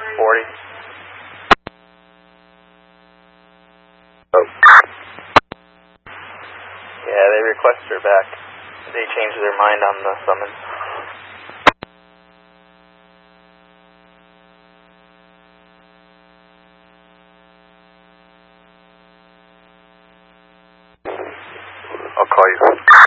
40. Oh. Yeah, they requested her back. They changed their mind on the summons. I'll call you.